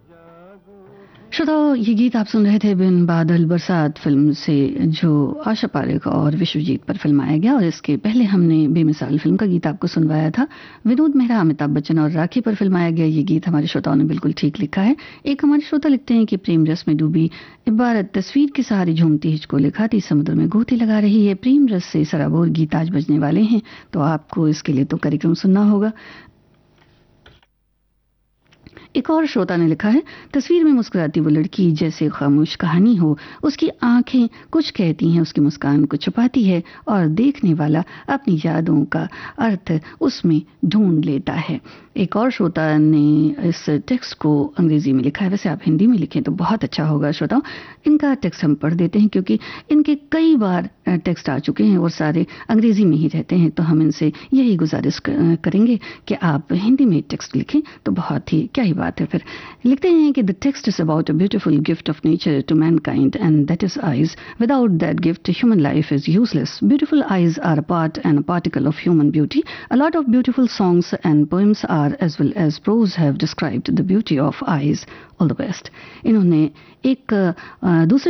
श्रोताओ, ये गीत आप सुन रहे थे बिन बादल बरसात फिल्म से, जो आशा पारेख और विश्वजीत पर फिल्माया गया। और इसके पहले हमने बेमिसाल फिल्म का गीत आपको सुनवाया था। विनोद मेहरा, अमिताभ बच्चन और राखी पर फिल्माया गया ये गीत हमारे श्रोताओं ने बिल्कुल ठीक लिखा है। एक हमारे श्रोता लिखते हैं कि प्रेम रस में डूबी इबारत तस्वीर के सहारे झूमती हिचको लिखाती समुद्र में गोती लगा रही है। प्रेम रस से सराबोर गीत आज बजने वाले हैं, तो आपको इसके लिए तो कार्यक्रम सुनना होगा। एक और श्रोता ने लिखा है, तस्वीर में मुस्कुराती वो लड़की जैसे खामोश कहानी हो, उसकी आंखें कुछ कहती हैं, उसकी मुस्कान कुछ छुपाती है और देखने वाला अपनी यादों का अर्थ उसमें ढूंढ लेता है। एक और श्रोता ने इस टेक्स्ट को अंग्रेजी में लिखा है, वैसे आप हिंदी में लिखें तो बहुत अच्छा होगा। श्रोताओं, इनका टेक्स्ट हम पढ़ देते हैं क्योंकि इनके कई बार टेक्स्ट आ चुके हैं और सारे अंग्रेजी में ही रहते हैं, तो हम इनसे यही गुजारिश करेंगे कि आप हिंदी में टेक्स्ट लिखें तो बहुत ही क्या ही बात है। फिर लिखते हैं कि the text is about a beautiful gift of nature to Mankind and that is eyes. Without that gift human life is useless. Beautiful eyes are a part and a particle of human beauty. A lot of beautiful songs and poems are as well as pros have described the beauty of eyes. All the best. इन्होंने एक दूसरे